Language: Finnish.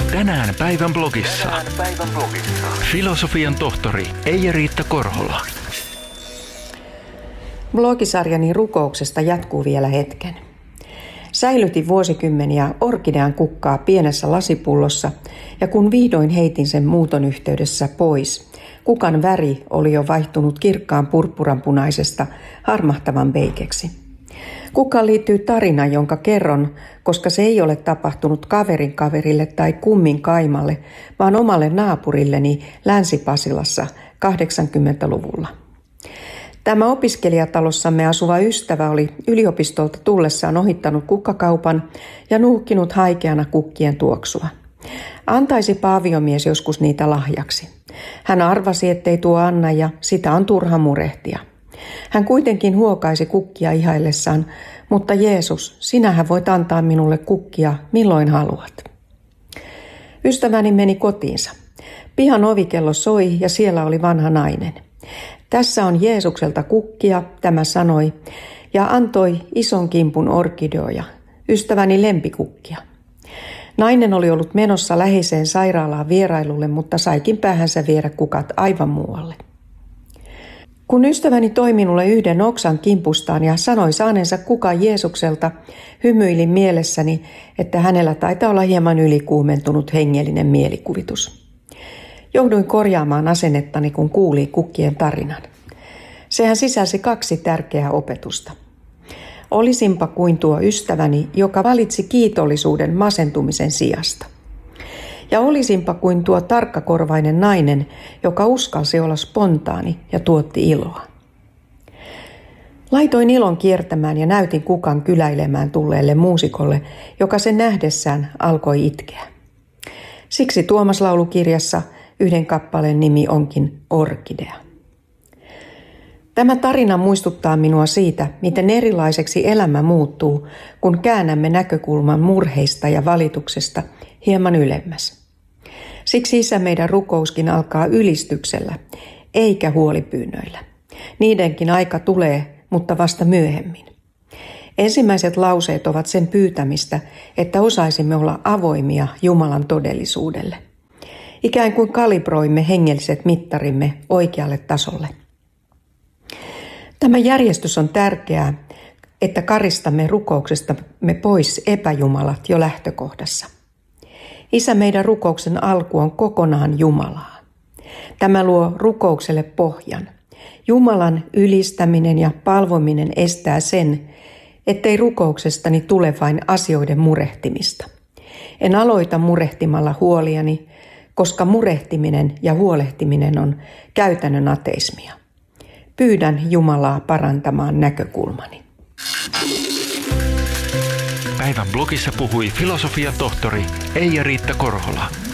Tänään päivän blogissa. Filosofian tohtori Eija-Riitta Korhola. Blogisarjani rukouksesta jatkuu vielä hetken. Säilytin vuosikymmeniä orkidean kukkaa pienessä lasipullossa, ja kun vihdoin heitin sen muuton yhteydessä pois, kukan väri oli jo vaihtunut kirkkaan purppuranpunaisesta harmahtavan veikeksi. Kukkaan liittyy tarina, jonka kerron, koska se ei ole tapahtunut kaverin kaverille tai kummin kaimalle, vaan omalle naapurilleni Länsi-Pasilassa 80-luvulla. Tämä opiskelijatalossamme asuva ystävä oli yliopistolta tullessaan ohittanut kukkakaupan ja nuuhkinut haikeana kukkien tuoksua. Antaisipa aviomies joskus niitä lahjaksi. Hän arvasi, ettei tuo anna ja sitä on turha murehtia. Hän kuitenkin huokaisi kukkia ihaillessaan, mutta Jeesus, sinähän voit antaa minulle kukkia milloin haluat. Ystäväni meni kotiinsa. Pihan ovikello soi ja siellä oli vanha nainen. Tässä on Jeesukselta kukkia, tämä sanoi, ja antoi ison kimpun orkideoja, ystäväni lempikukkia. Nainen oli ollut menossa läheiseen sairaalaan vierailulle, mutta saikin päähänsä viedä kukat aivan muualle. Kun ystäväni toi minulle yhden oksan kimpustaan ja sanoi saaneensa kukan Jeesukselta, hymyilin mielessäni, että hänellä taitaa olla hieman ylikuumentunut hengellinen mielikuvitus. Jouduin korjaamaan asennettani, kun kuuli kukkien tarinan. Sehän sisälsi 2 tärkeää opetusta. Olisinpa kuin tuo ystäväni, joka valitsi kiitollisuuden masentumisen sijasta. Ja olisinpa kuin tuo tarkkakorvainen nainen, joka uskalsi olla spontaani ja tuotti iloa. Laitoin ilon kiertämään ja näytin kukan kyläilemään tulleelle muusikolle, joka sen nähdessään alkoi itkeä. Siksi Tuomas-laulukirjassa yhden kappaleen nimi onkin Orkidea. Tämä tarina muistuttaa minua siitä, miten erilaiseksi elämä muuttuu, kun käännämme näkökulman murheista ja valituksesta hieman ylemmäs. Siksi Isä meidän rukouskin alkaa ylistyksellä, eikä huolipyynnöillä. Niidenkin aika tulee, mutta vasta myöhemmin. Ensimmäiset lauseet ovat sen pyytämistä, että osaisimme olla avoimia Jumalan todellisuudelle. Ikään kuin kalibroimme hengelliset mittarimme oikealle tasolle. Tämä järjestys on tärkeää, että karistamme rukouksestamme pois epäjumalat jo lähtökohdassa. Isä meidän rukouksen alku on kokonaan Jumalaa. Tämä luo rukoukselle pohjan. Jumalan ylistäminen ja palvominen estää sen, ettei rukouksestani tule vain asioiden murehtimista. En aloita murehtimalla huoliani, koska murehtiminen ja huolehtiminen on käytännön ateismia. Pyydän Jumalaa parantamaan näkökulmani. Päivän blogissa puhui filosofian tohtori Eija-Riitta Korhola.